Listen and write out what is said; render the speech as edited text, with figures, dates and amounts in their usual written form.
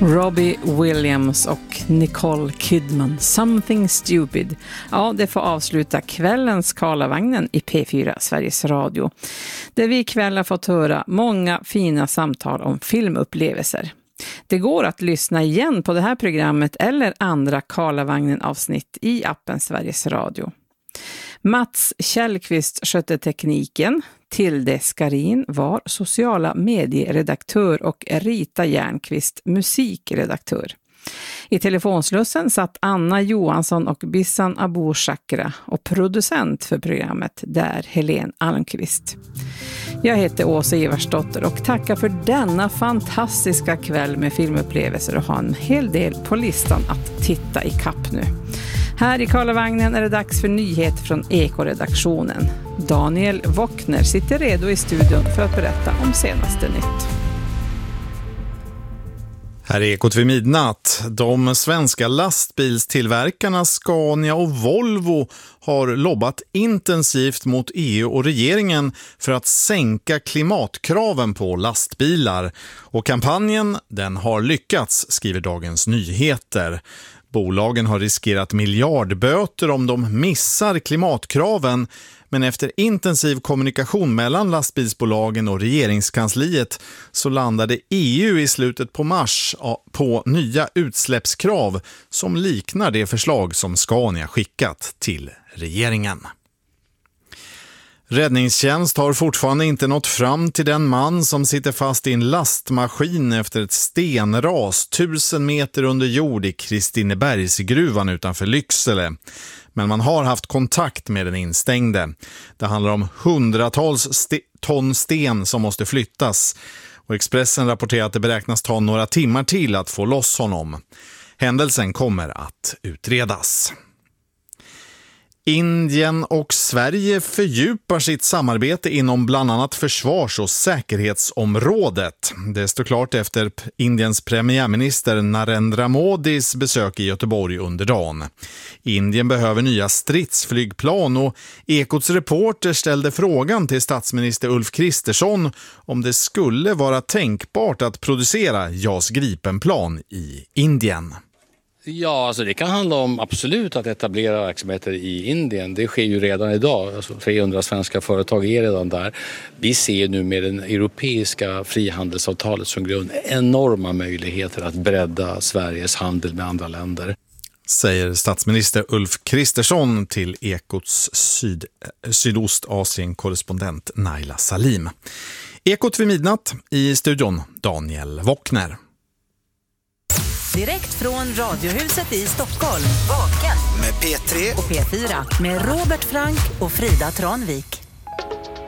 Robbie Williams och Nicole Kidman, Something Stupid. Ja, det får avsluta kvällens Karlavagnen i P4 Sveriges Radio. Där vi ikväll har fått höra många fina samtal om filmupplevelser. Det går att lyssna igen på det här programmet eller andra Karlavagnen-avsnitt i appen Sveriges Radio. Mats Källqvist skötte tekniken, Tilde Skarin var sociala medieredaktör och Rita Järnqvist musikredaktör. I telefonslussen satt Anna Johansson och Bissan Abu Shakra och producent för programmet där Helene Almqvist. Jag heter Åsa Eversdotter och tackar för denna fantastiska kväll med filmupplevelser och har en hel del på listan att titta i kapp nu. Här i Karlavagnen är det dags för nyheter från Eko-redaktionen. Daniel Wockner sitter redo i studion för att berätta om senaste nytt. Här är Ekot vid midnatt. De svenska lastbilstillverkarna Scania och Volvo har lobbat intensivt mot EU och regeringen för att sänka klimatkraven på lastbilar. Och kampanjen, den har lyckats, skriver Dagens Nyheter. Bolagen har riskerat miljardböter om de missar klimatkraven, men efter intensiv kommunikation mellan lastbilsbolagen och regeringskansliet så landade EU i slutet på mars på nya utsläppskrav som liknar det förslag som Scania skickat till regeringen. Räddningstjänst har fortfarande inte nått fram till den man som sitter fast i en lastmaskin efter ett stenras 1000 meter under jord i Kristinebergsgruvan utanför Lycksele. Men man har haft kontakt med den instängde. Det handlar om hundratals ton sten som måste flyttas. Och Expressen rapporterar att det beräknas ta några timmar till att få loss honom. Händelsen kommer att utredas. Indien och Sverige fördjupar sitt samarbete inom bland annat försvars- och säkerhetsområdet. Det står klart efter Indiens premiärminister Narendra Modis besök i Göteborg under dagen. Indien behöver nya stridsflygplan och Ekots reporter ställde frågan till statsminister Ulf Kristersson om det skulle vara tänkbart att producera JAS Gripenplan i Indien. Ja, alltså det kan handla om absolut att etablera verksamheter i Indien. Det sker ju redan idag. Alltså 300 svenska företag är redan där. Vi ser nu med det europeiska frihandelsavtalet som grund enorma möjligheter att bredda Sveriges handel med andra länder. Säger statsminister Ulf Kristersson till Ekots Sydostasien-korrespondent Naila Salim. Ekot vid midnatt, i studion Daniel Wockner. Direkt från Radiohuset i Stockholm. Vaken med P3 och P4 med Robert Frank och Frida Tranvik.